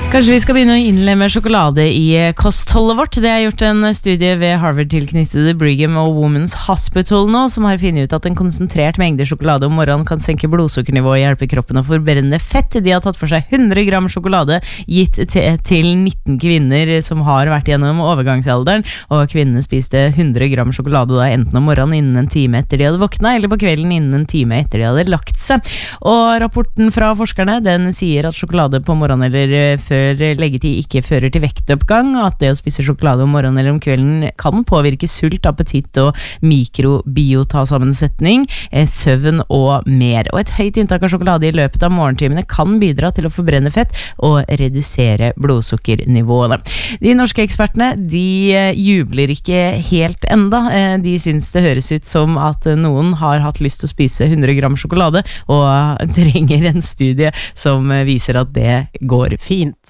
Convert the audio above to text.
Kanskje vi skal begynne å innlemme sjokolade i kostholdet vårt. Det har gjort en studie ved Harvard-tilknyttede Brigham og Women's Hospital nå, som har funnet ut at en konsentrert mengde sjokolade om morgenen kan senke blodsukkernivået og hjelpe kroppen å forbrenne fett. De har tatt for seg 100 gram sjokolade gitt til 19 kvinner som har vært gjennom overgangsalderen, og kvinnene spiste 100 gram sjokolade da enten om morgenen innen en time etter de hadde våknet, eller på kvelden innen en time etter de hadde lagt seg. Og rapporten fra forskerne, den sier at sjokolade på morgenen eller før leggetid ikke fører til vektoppgang, og at det å spise sjokolade om morgenen eller om kvelden kan påvirke sult, appetitt og mikrobiotasammensetning, søvn og mer. Og et høyt inntak av sjokolade i løpet av morgentimene kan bidra til å forbrenne fett og redusere blodsukkernivåene. De norske ekspertene, de jubler ikke helt enda. De synes det høres ut som at noen har hatt lyst til å spise 100 gram sjokolade og trenger en studie som viser at det går fint.